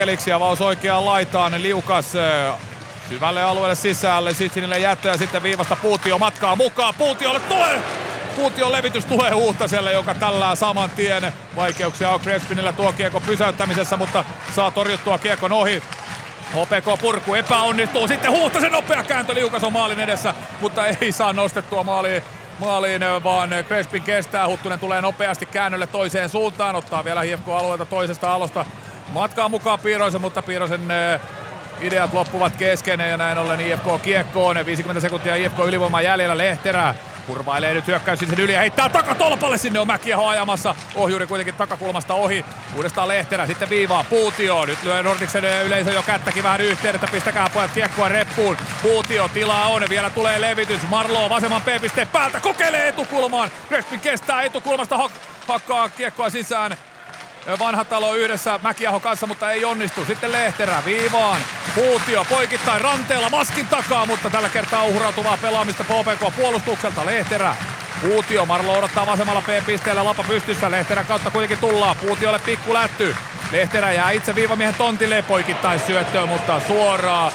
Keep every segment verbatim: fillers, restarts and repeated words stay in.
Eliksi avaus oikeaan laitaan, liukas syvälle alueelle sisälle, Sitsinille jättää sitten viivasta Puutio matkaa mukaan, Puutiolle tulee! Puution levitys tulee Huhtaselle, joka tällää saman tien. Vaikeuksia on Crespinillä tuo kiekko pysäyttämisessä, mutta saa torjuttua kiekon ohi. H P K purku epäonnistuu, sitten Huhtasen nopea kääntö, liukas on maalin edessä, mutta ei saa nostettua maaliin. Maaliin, vaan Crespin kestää, Huttunen tulee nopeasti käännölle toiseen suuntaan, ottaa vielä H F K-alueelta toisesta alosta matkaa mukaan Piiroisen, mutta Piiroisen ideat loppuvat kesken ja näin ollen I F K kiekkoon, viisikymmentä sekuntia I F K ylivoimaa jäljellä, Lehterä kurvailee nyt hyökkäys sen yli ja heittää takatolpalle, sinne on Mäkieho ajamassa, ohjuri kuitenkin takakulmasta ohi, uudestaan Lehterä, sitten viivaa Puutio, nyt lyö Nordicsen yleisö jo kättäkin vähän yhteen, että pistäkää pojat kiekkoa reppuun, Puutio tilaa on, vielä tulee levitys, Marlo vasemman P-pisteen päältä, kokeilee etukulmaan, Crespin kestää etukulmasta, hak- hakkaa kiekkoa sisään, Vanhatalo yhdessä Mäkiaho kanssa, mutta ei onnistu. Sitten Lehterä viivaan. Puutio poikittain ranteella maskin takaa, mutta tällä kertaa uhrautuvaa pelaamista H P K puolustukselta. Lehterä. Puutio. Marlo odottaa vasemmalla P-pisteellä, lapa pystyssä. Lehterän kautta kuitenkin tullaan. Puutiolle pikku lätty. Lehterä jää itse viivamiehen tontille poikittain syöttöön, mutta suoraan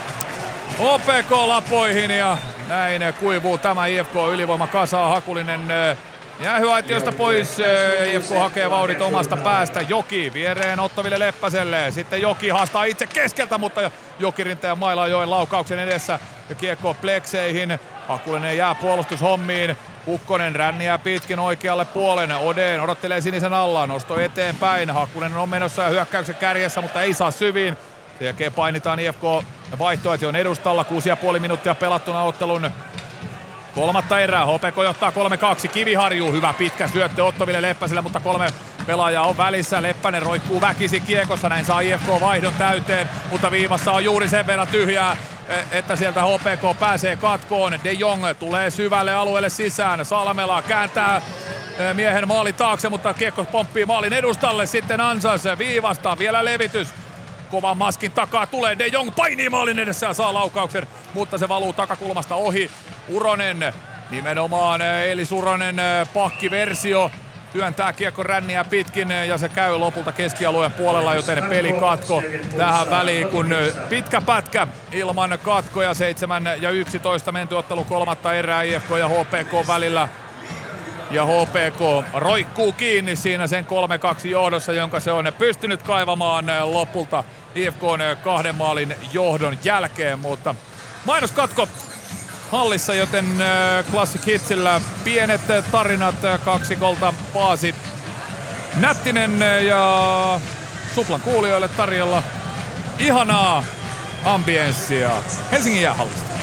H P K lapoihin ja näin kuivuu tämä I F K ylivoima kasaan. Hakulinen jäähyaitiosta pois, I F K hakee vauhdit omasta päästä, Joki viereen Ottoville Leppäselle, sitten Joki haastaa itse keskeltä, mutta Joki rinteen mailaa joen laukauksen edessä ja kiekko plekseihin, Hakulinen jää puolustushommiin, Kukkonen ränniää pitkin oikealle puolen, Odeen odottelee sinisen alla, nosto eteenpäin, Hakulinen on menossa ja hyökkäyksen kärjessä, mutta ei saa syviin, sen jälkeen painitaan I F K vaihtoehti on edustalla, kuusi ja puoli minuuttia pelattuna ottelun kolmatta erää, H P K johtaa kolme kaksi, Kiviharju, hyvä pitkä syöttö Ottoville Leppäselle, mutta kolme pelaajaa on välissä, Leppänen roikkuu väkisi kiekossa, näin saa I F K vaihdon täyteen, mutta viivassa on juuri sen verran tyhjää, että sieltä H P K pääsee katkoon, De Jong tulee syvälle alueelle sisään, Salmela kääntää miehen maali taakse, mutta kiekko pomppii maalin edustalle, sitten Ansas viivasta, vielä levitys, kovan maskin takaa tulee De Jong, painii maalin edessä ja saa laukauksen, mutta se valuu takakulmasta ohi. Uronen, nimenomaan Eelis Uronen pakkiversio, työntää kiekko ränniä pitkin ja se käy lopulta keskialueen puolella, joten pelikatko tähän väliin, kun pitkä pätkä ilman katkoja, seitsemän ja yksitoista menty ottelu kolmatta erää I F K ja H P K välillä. Ja H P K roikkuu kiinni siinä sen kolme kaksi johdossa, jonka se on pystynyt kaivamaan lopulta I F K:n kahden maalin johdon jälkeen, mutta mainoskatko hallissa, joten Classic Hitsillä pienet tarinat kaksikolta Paasi Nättinen ja Suplan kuulijoille tarjolla ihanaa ambienssia Helsingin jäähallista.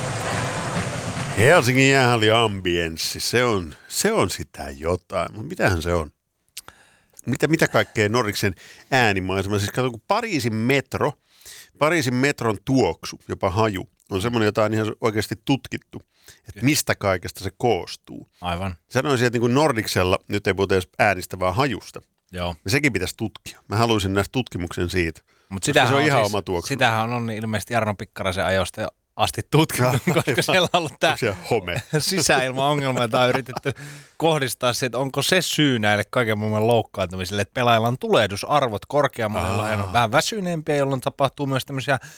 Helsingin jäähalli ambienssi, se on, se on sitä jotain, mutta mitähän se on? Mitä, mitä kaikkea Norriksen äänimaisema? Siis katso, kun Pariisin metro, Pariisin metron tuoksu, jopa haju, on semmoinen, jota on ihan oikeasti tutkittu, että mistä kaikesta se koostuu. Aivan. Sanoisin, että niin kuin Nordiksella nyt ei puhuta edes äänistä, vaan hajusta. Joo. Ja sekin pitäisi tutkia. Mä haluaisin näistä tutkimuksen siitä. Mut sitähän se on, on ihan siis, oma tuoksu. Sitähän on ilmeisesti Jarno Pikkaraisen ajoista asti tutkittu, koska siellä on ollut tämä sisäilmaongelma, jota on yritetty kohdistaa se, että onko se syy näille kaiken maailman loukkaantumisille, että pelaajilla on tulehdusarvot korkeammalla ja on vähän väsyneempiä, jolloin tapahtuu myös tämmöisiä äh,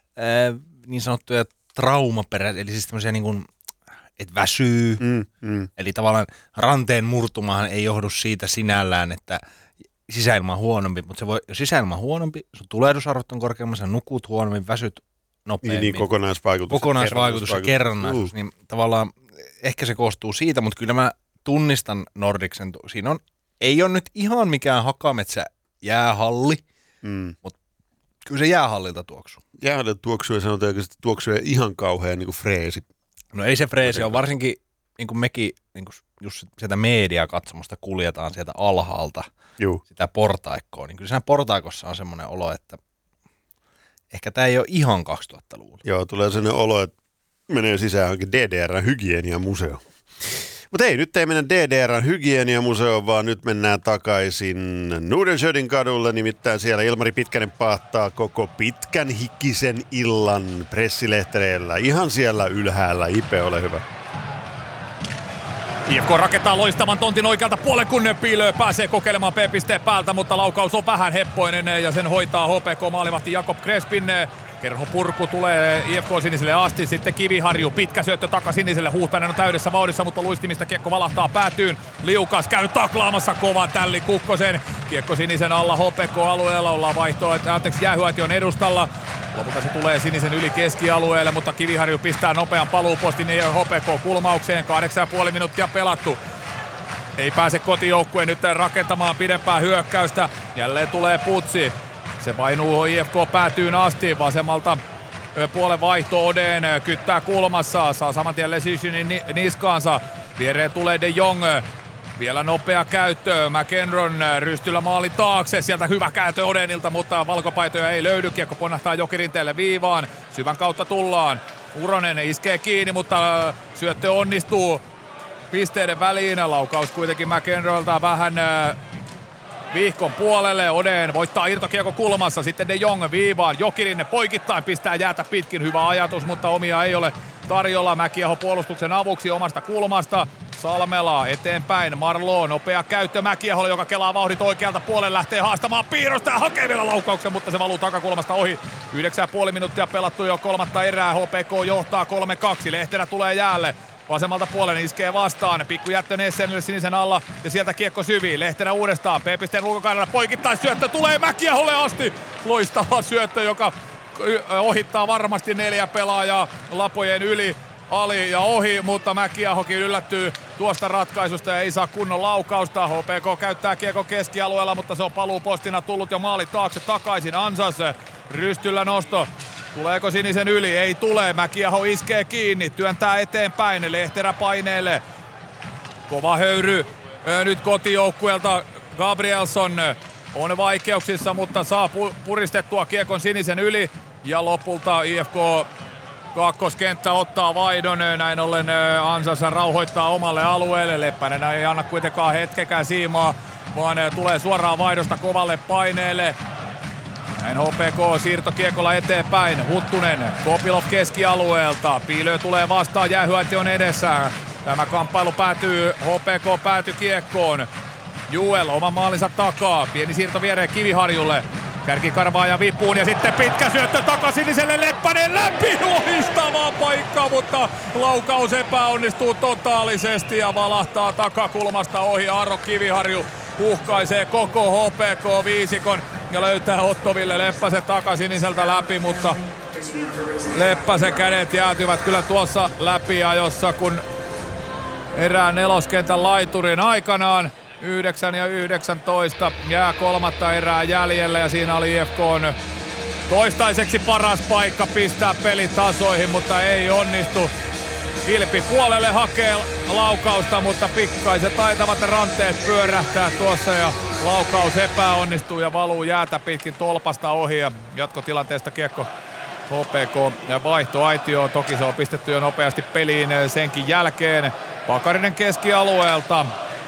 niin sanottuja traumaperä, eli siis tämmöisiä niin kuin, että väsyy, mm, mm. eli tavallaan ranteen murtumahan ei johdu siitä sinällään, että sisäilma on huonompi, mutta se voi, jos sisäilma on huonompi, sun tulehdusarvot on korkeammassa, nukut huonommin, väsyt nopeammin. Niin, niin kokonaisvaikutus. Kokonaisvaikutus ja kerrannaisuus, niin tavallaan ehkä se koostuu siitä, mutta kyllä mä tunnistan Nordiksen. Siinä on, ei ole nyt ihan mikään Hakametsä jäähalli, mm. mutta kyllä se jäähallilta tuoksuu. Jäähallilta tuoksuu ja sanotaan oikeasti tuoksuu ihan kauhean niin kuin freesi. No ei se freesi on, varsinkin niin kuin mekin niin kuin just sieltä mediakatsomusta kuljetaan sieltä alhaalta Juh. sitä portaikkoa, niin kyllä siinä portaikossa on semmoinen olo, että ehkä tämä ei ole ihan kaksituhattaluvulla. Joo, tulee sellainen olo, että menee sisään johonkin D D R-hygieniamuseo. Mutta ei, nyt ei mennä D D R-hygieniamuseoon, vaan nyt mennään takaisin Nordenskiöldin kadulle. Nimittäin siellä Ilmari Pitkänen paahtaa koko pitkän hikisen illan pressilehtereillä. Ihan siellä ylhäällä. Ipe, ole hyvä. I F K rakentaa loistavan tontin oikealta puolen, kun Piilö pääsee kokeilemaan P-pisteen päältä, mutta laukaus on vähän heppoinen ja sen hoitaa H P K maalivahti Jakob Crespin. Kerho purku tulee I F K siniselle asti, sitten Kiviharju, pitkä syöttö taka siniselle, Huhtanen on täydessä vauhdissa, mutta luistimista kiekko valahtaa päätyyn. Liukas käy taklaamassa kovan tälli Kukkosen. Kiekko sinisen alla H P K-alueella, ollaan vaihtoa, anteeksi jäähyaition edustalla. Lopulta se tulee sinisen yli keskialueelle, mutta Kiviharju pistää nopean paluupostin ja H P K-kulmaukseen. kahdeksan pilkku viisi minuuttia pelattu. Ei pääse kotijoukkue nyt rakentamaan pidempää hyökkäystä. Jälleen tulee putsi. Se painuu I F K päätyyn asti. Vasemmalta puolen vaihto Oden kyttää kulmassa. Saa saman tien Lesishinin niskaansa. Viereen tulee De Jong. Vielä nopea käyttö. McEnron rystyllä maalin taakse. Sieltä hyvä kääntö Odenilta, mutta valkopaitoja ei löydy. Kiekko ponnahtaa Jokirinteelle viivaan. Syvän kautta tullaan. Uronen iskee kiinni, mutta syöttö onnistuu pisteiden väliin. Laukaus kuitenkin McEnroilta vähän vihkon puolelle. Oden voittaa irtokiekko kulmassa. Sitten De Jong viivaan. Jokirinne poikittain pistää jäätä pitkin. Hyvä ajatus, mutta omia ei ole tarjolla. Mäkiaho puolustuksen avuksi omasta kulmasta. Salmela eteenpäin. Marlo nopea käyttö Mäkiaholle, joka kelaa vauhdit oikealta puolelle. Lähtee haastamaan Piirosta ja hakee vielä laukauksen, mutta se valuu takakulmasta ohi. yhdeksän pilkku viisi minuuttia pelattu jo kolmatta erää. H P K johtaa kolme kaksi. Lehterä tulee jäälle. Vasemmalta puolelle iskee vastaan. Pikku jättö Nessenille sinisen alla ja sieltä kiekko syviin. Lehterä uudestaan. P-pisteen ulkokaidalla poikittais syöttö tulee Mäkiaholle asti. Loistava syöttö, joka ohittaa varmasti neljä pelaajaa lapojen yli. Ali ja ohi, mutta Mäkiahokin yllättyy tuosta ratkaisusta ja ei saa kunnon laukausta. H P K käyttää kiekko keskialueella, mutta se on paluupostina tullut jo maali taakse takaisin. Ansas rystyllä nosto. Tuleeko sinisen yli? Ei tule. Mäkiaho iskee kiinni, työntää eteenpäin. Lehterä paineelle. Kova höyry nyt kotijoukkueelta. Gabrielsson on vaikeuksissa, mutta saa puristettua kiekon sinisen yli. Ja lopulta I F K kakkoskenttä ottaa vaihdon, näin ollen Ansas rauhoittaa omalle alueelle. Leppänen ei anna kuitenkaan hetkekään siimaa, vaan tulee suoraan vaihdosta kovalle paineelle. Näin H P K siirtokiekolla eteenpäin. Huttunen, Kopilov keskialueelta. Piilö tulee vastaan jäähyaition edessä. Tämä kamppailu päätyy, H P K päätyy kiekkoon. Juel oman maalinsa takaa. Pieni siirto viereen Kiviharjulle. Kärkikarvaaja vipuun ja sitten pitkä syöttö takasiniselle, Leppänen läpi, loistava paikka, mutta laukaus epäonnistuu totaalisesti ja valahtaa takakulmasta ohi. Aaro Kiviharju uhkaisee koko H P K viisikon ja löytää Ottoville Leppäsen takasiniseltä läpi, mutta Leppäsen kädet jäätyvät kyllä tuossa läpiajossa, kun erään neloskentän laiturin aikanaan yhdeksän ja yhdeksäntoista jää kolmatta erää jäljellä ja siinä oli I F K:n toistaiseksi paras paikka pistää peli tasoihin, mutta ei onnistu. Kilpi puolelle hakee laukausta, mutta pikkaiset taitavat ranteet pyörähtää tuossa ja laukaus epäonnistuu ja valuu jäätä pitkin tolpasta ohi ja jatkotilanteesta kiekko H P K ja vaihto aitioon. Toki se on pistetty jo nopeasti peliin senkin jälkeen. Pakarinen keskialueelta.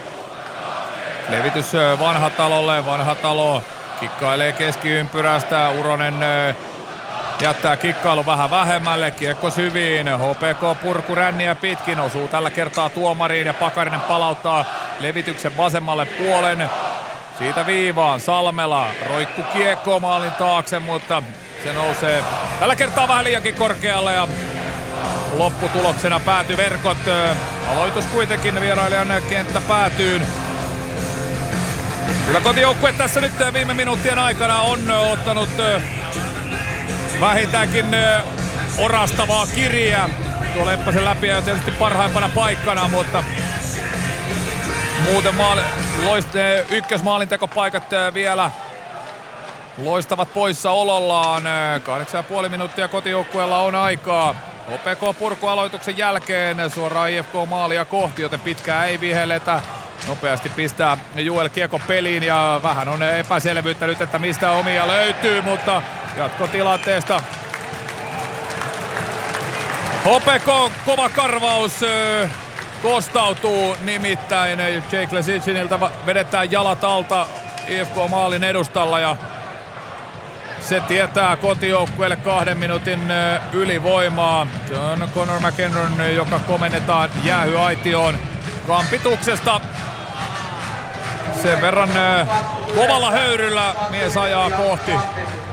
Levitys Vanhatalolle, Vanhatalo kikkailee keskiympyrästä, Uronen jättää kikkailun vähän vähemmälle, kiekko syviin, H P K purku ränniä pitkin, osuu tällä kertaa tuomariin ja Pakarinen palauttaa levityksen vasemmalle puolen. Siitä viivaan Salmela, roikku kiekko maalin taakse, mutta se nousee tällä kertaa vähän liiankin korkealle ja lopputuloksena pääty verkot. Aloitus kuitenkin vierailijan kenttä päätyyn. Kyllä kotijoukkue tässä nyt viime minuuttien aikana on ottanut vähintäänkin orastavaa kiriä. Tuo Leppäsen läpi on tietysti parhaimpana paikkana, mutta muuten maali, loist, ykkösmaalintekopaikat vielä loistavat poissaolollaan. kahdeksan pilkku viisi minuuttia kotijoukkueella on aikaa. H P K purkualoituksen jälkeen suoraan I F K maalia kohti, joten pitkään ei vihelletä. Nopeasti pistää Juel kiekko peliin ja vähän on epäselvyyttä nyt, että mistä omia löytyy, mutta jatkotilanteesta H P K kova karvaus kostautuu nimittäin. Jake Lesichiniltä vedetään jalat alta I F K maalin edustalla ja se tietää kotijoukkueelle kahden minuutin ylivoimaa. Se on Connor McEnron, joka komennetaan jäähyaitioon. Kampituksesta. Sen verran ö, kovalla höyryllä mies ajaa kohti